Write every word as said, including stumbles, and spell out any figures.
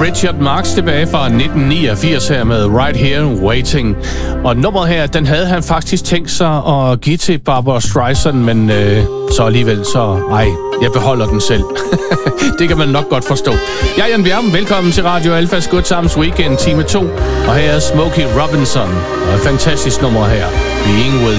Richard Marx tilbage fra nitten niogfirs her med Right Here Waiting. Og nummeret her, den havde han faktisk tænkt sig at give til Barbra Streisand, men øh, så alligevel så, ej, jeg beholder den selv. Det kan man nok godt forstå. Jeg er Jan Bjerg, velkommen til Radio Alfas Good Times Weekend, time to. Og her er Smokey Robinson, og et fantastisk nummer her, Being With